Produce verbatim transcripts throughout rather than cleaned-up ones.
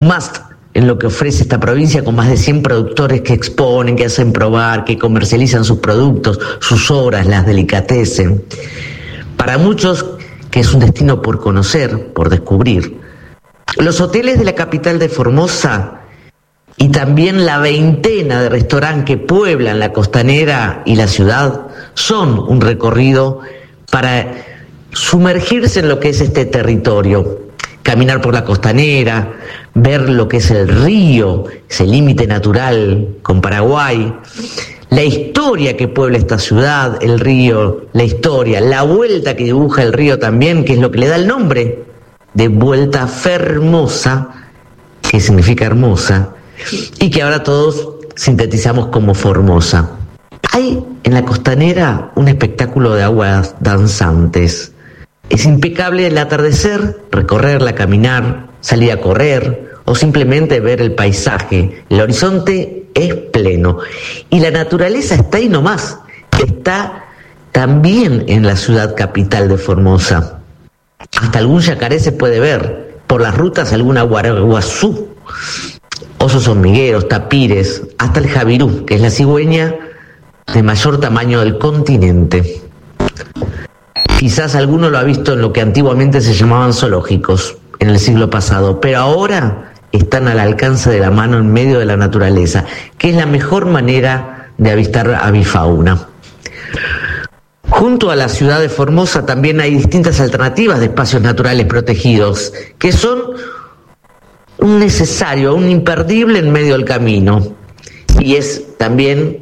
must en lo que ofrece esta provincia, con más de cien productores que exponen, que hacen probar, que comercializan sus productos, sus obras, las delicatecen. Para muchos, que es un destino por conocer, por descubrir. Los hoteles de la capital de Formosa y también la veintena de restaurantes que pueblan la costanera y la ciudad son un recorrido para sumergirse en lo que es este territorio. Caminar por la costanera, ver lo que es el río, ese límite natural con Paraguay, la historia que puebla esta ciudad, el río, la historia, la vuelta que dibuja el río también, que es lo que le da el nombre de Vuelta Fermosa, que significa hermosa, y que ahora todos sintetizamos como Formosa. Hay en la costanera un espectáculo de aguas danzantes. Es impecable el atardecer, recorrerla, caminar, salir a correr o simplemente ver el paisaje. El horizonte es pleno y la naturaleza está ahí nomás. Está también en la ciudad capital de Formosa. Hasta algún yacaré se puede ver, por las rutas algún aguaguazú, osos hormigueros, tapires, hasta el jabirú, que es la cigüeña de mayor tamaño del continente. Quizás alguno lo ha visto en lo que antiguamente se llamaban zoológicos en el siglo pasado, pero ahora están al alcance de la mano en medio de la naturaleza, que es la mejor manera de avistar avifauna. Junto a la ciudad de Formosa también hay distintas alternativas de espacios naturales protegidos, que son un necesario, un imperdible en medio del camino, y es también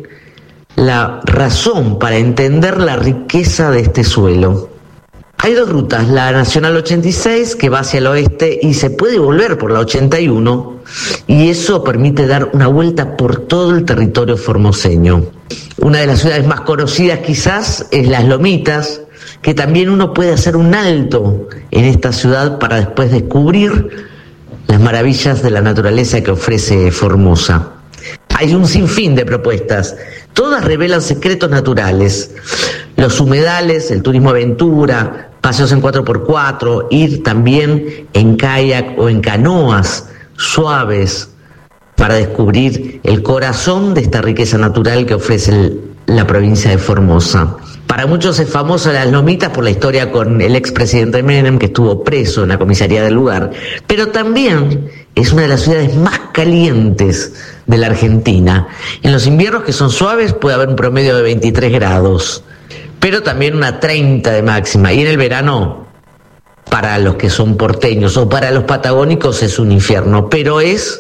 la razón para entender la riqueza de este suelo. Hay dos rutas, la Nacional ochenta y seis, que va hacia el oeste y se puede volver por la ochenta y uno, y eso permite dar una vuelta por todo el territorio formoseño. Una de las ciudades más conocidas quizás es Las Lomitas, que también uno puede hacer un alto en esta ciudad para después descubrir las maravillas de la naturaleza que ofrece Formosa. Hay un sinfín de propuestas, todas revelan secretos naturales. Los humedales, el turismo aventura, paseos en cuatro por cuatro, ir también en kayak o en canoas suaves para descubrir el corazón de esta riqueza natural que ofrece el, la provincia de Formosa. Para muchos es famosa Las Lomitas por la historia con el expresidente Menem, que estuvo preso en la comisaría del lugar, pero también es una de las ciudades más calientes de la Argentina. En los inviernos, que son suaves, puede haber un promedio de veintitrés grados, pero también una treinta de máxima, y en el verano, para los que son porteños o para los patagónicos, es un infierno, pero es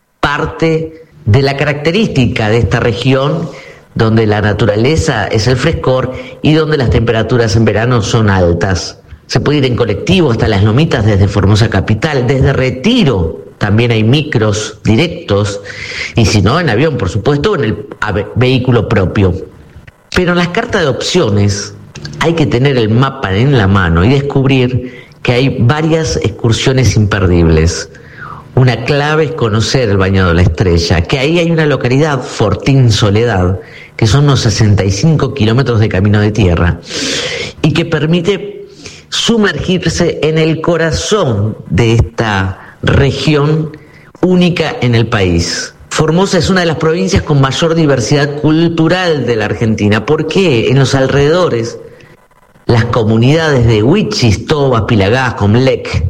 parte de la característica de esta región, donde la naturaleza es el frescor y donde las temperaturas en verano son altas. Se puede ir en colectivo hasta Las Lomitas desde Formosa capital, desde Retiro también hay micros directos, y si no, en avión, por supuesto, o en el vehículo propio. Pero en las cartas de opciones hay que tener el mapa en la mano y descubrir que hay varias excursiones imperdibles. Una clave es conocer el Bañado de la Estrella, que ahí hay una localidad, Fortín Soledad, que son unos sesenta y cinco kilómetros de camino de tierra, y que permite sumergirse en el corazón de esta región única en el país. Formosa es una de las provincias con mayor diversidad cultural de la Argentina. ¿Por qué? En los alrededores, las comunidades de Huichis, Tobas, Pilagás, Comlec,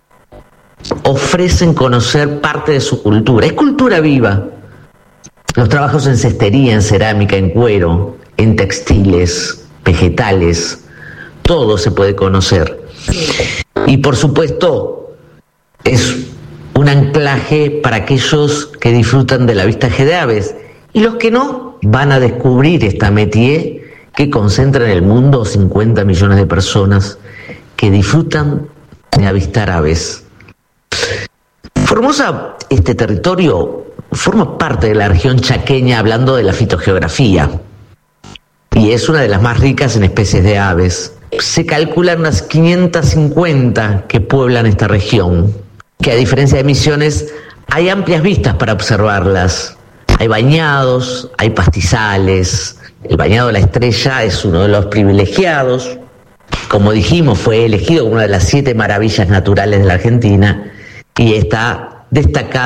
ofrecen conocer parte de su cultura. Es cultura viva. Los trabajos en cestería, en cerámica, en cuero, en textiles, vegetales, todo se puede conocer. Y por supuesto, es un anclaje para aquellos que disfrutan del avistaje de aves, y los que no van a descubrir esta métier que concentra en el mundo cincuenta millones de personas que disfrutan de avistar aves. Formosa, este territorio, forma parte de la región chaqueña, hablando de la fitogeografía, y es una de las más ricas en especies de aves. Se calculan unas quinientas cincuenta que pueblan esta región, que a diferencia de Misiones hay amplias vistas para observarlas. Hay bañados, hay pastizales. El Bañado de la Estrella es uno de los privilegiados. Como dijimos, fue elegido como una de las siete maravillas naturales de la Argentina y está destacado